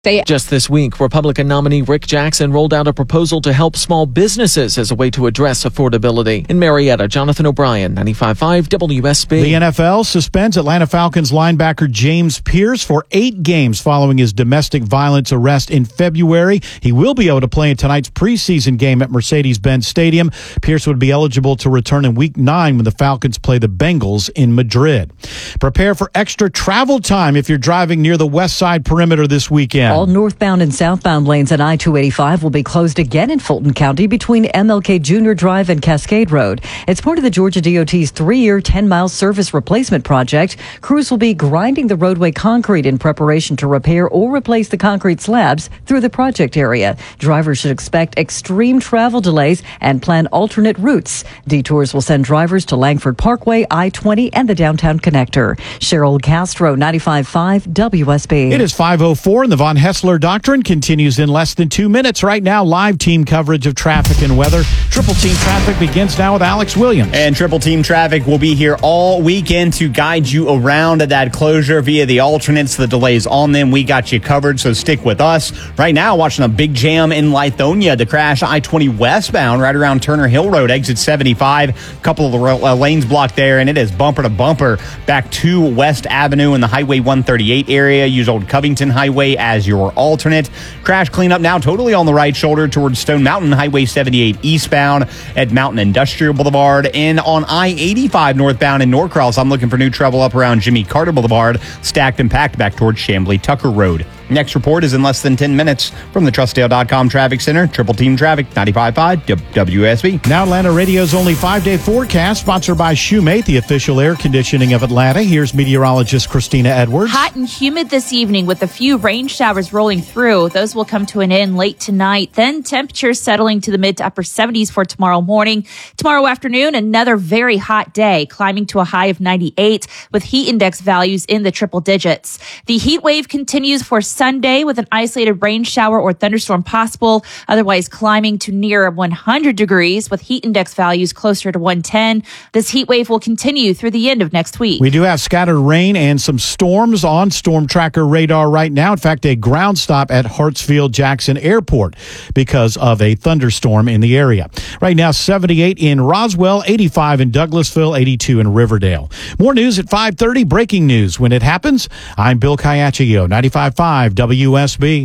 Just this week, Republican nominee Rick Jackson rolled out a proposal to help small businesses as a way to address affordability. In Marietta, Jonathan O'Brien, 95.5 WSB. The NFL suspends Atlanta Falcons linebacker James Pierce for 8 games following his domestic violence arrest in February. He will be able to play in tonight's preseason game at Mercedes-Benz Stadium. Pierce would be eligible to return in Week 9 when the Falcons play the Bengals in Madrid. Prepare for extra travel time if you're driving near the west side perimeter this weekend. All northbound and southbound lanes at I-285 will be closed again in Fulton County between MLK Jr. Drive and Cascade Road. It's part of the Georgia DOT's 3-year, 10-mile surface replacement project. Crews will be grinding the roadway concrete in preparation to repair or replace the concrete slabs through the project area. Drivers should expect extreme travel delays and plan alternate routes. Detours will send drivers to Langford Parkway, I-20, and the downtown connector. Cheryl Castro, 95.5 WSB. It is 5:04 and the Von Hessler Doctrine continues in less than 2 minutes. Right now, live team coverage of traffic and weather. Triple Team Traffic begins now with Alex Williams. And Triple Team Traffic will be here all weekend to guide you around that closure via the alternates, the delays on them. We got you covered, so stick with us. Right now, watching a big jam in Lithonia. The crash I-20 westbound right around Turner Hill Road, exit 75. A couple of the lanes blocked there, and it is bumper to bumper back to West Avenue in the Highway 138 area. Use Old Covington Highway as your alternate. Crash cleanup now totally on the right shoulder towards Stone Mountain, Highway 78 eastbound at Mountain Industrial Boulevard. And on I-85 northbound in Norcross, I'm looking for new trouble up around Jimmy Carter Boulevard, stacked and packed back towards Chamblee Tucker Road. Next report is in less than 10 minutes from the TrustDale.com Traffic Center. Triple Team Traffic, 95.5 WSB. Now Atlanta Radio's only 5-day forecast, sponsored by Shoemate, the official air conditioning of Atlanta. Here's meteorologist Christina Edwards. Hot and humid this evening with a few rain showers rolling through. Those will come to an end late tonight. Then temperatures settling to the mid to upper 70s for tomorrow morning. Tomorrow afternoon, another very hot day, climbing to a high of 98 with heat index values in the triple digits. The heat wave continues for Sunday with an isolated rain shower or thunderstorm possible, otherwise climbing to near 100 degrees with heat index values closer to 110. This heat wave will continue through the end of next week. We do have scattered rain and some storms on Storm Tracker radar right now. In fact, a ground stop at Hartsfield-Jackson Airport because of a thunderstorm in the area. Right now, 78 in Roswell, 85 in Douglasville, 82 in Riverdale. More news at 5:30. Breaking news when it happens. I'm Bill Caiaccio, 95.5 WSB.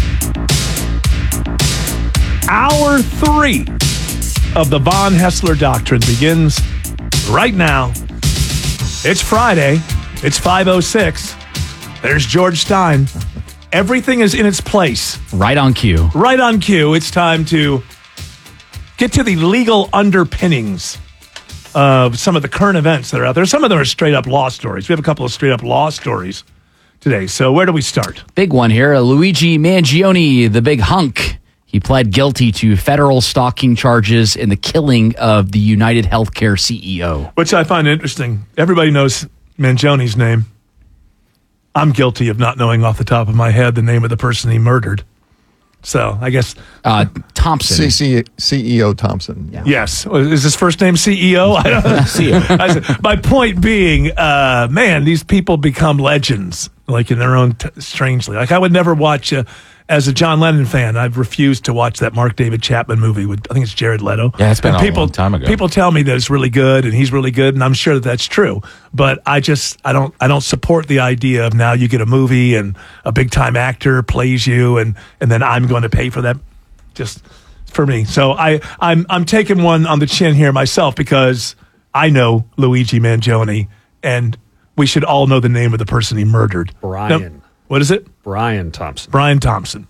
Hour 3 of the Von Hessler Doctrine begins right now. It's Friday. It's 5:06. There's George Stein. Everything is in its place. Right on cue. Right on cue. It's time to get to the legal underpinnings of some of the current events that are out there. Some of them are straight-up law stories. We have a couple of straight-up law stories today. So where do we start? Big one here. Luigi Mangione, the big hunk. He pled guilty to federal stalking charges in the killing of the United Healthcare CEO. Which I find interesting. Everybody knows Mangione's name. I'm guilty of not knowing off the top of my head the name of the person he murdered. So I guess Thompson. CEO Thompson. Yeah. Yes. Is his first name CEO? I don't know. CEO. My point being, man, these people become legends, like in their own strangely. Like I would never watch, as a John Lennon fan, I've refused to watch that Mark David Chapman movie with, I think it's Jared Leto. Yeah, it's been a long time ago. People tell me that it's really good and he's really good, and I'm sure that that's true. But I don't support the idea of now you get a movie and a big time actor plays you and then I'm going to pay for that. Just for me. So I'm taking one on the chin here myself because I know Luigi Mangione and we should all know the name of the person he murdered. Brian. Now, what is it? Brian Thompson. Brian Thompson.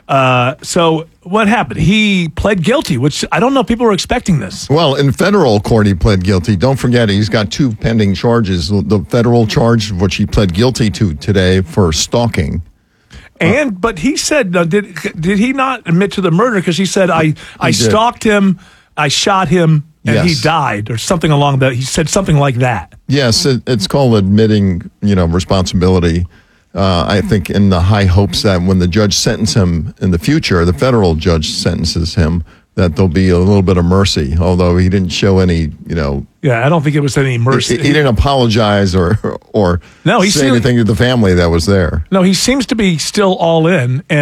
So what happened? He pled guilty, which I don't know. People were expecting this. Well, in federal court, he pled guilty. Don't forget, he's got 2 pending charges. The federal charge, which he pled guilty to today for stalking. But he said, did he not admit to the murder? Because he said, I stalked him, I shot him, and he died, or something along that. He said something like that. Yes, it's called admitting, responsibility. I think in the high hopes that when the judge sentences him in the future, the federal judge sentences him that there'll be a little bit of mercy, although he didn't show any, Yeah, I don't think it was any mercy. He didn't apologize or say anything to the family that was there. No, he seems to be still all in.